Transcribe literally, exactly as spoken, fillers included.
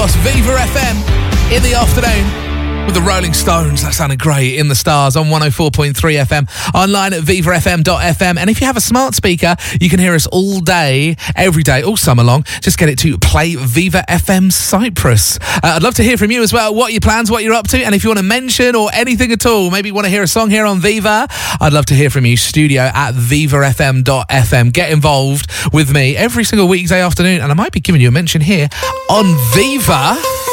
course, Viva F M in the afternoon with the Rolling Stones. That sounded great. In the Stars on one oh four point three F M, online at viva f m dot f m. And if you have a smart speaker, you can hear us all day, every day, all summer long. Just get it to play Viva F M Cyprus. Uh, I'd love to hear from you as well, what your plans, what you're up to, and if you want to mention or anything at all, maybe you want to hear a song here on Viva, I'd love to hear from you. Studio at viva f m dot f m. Get involved with me every single weekday afternoon, and I might be giving you a mention here on Viva.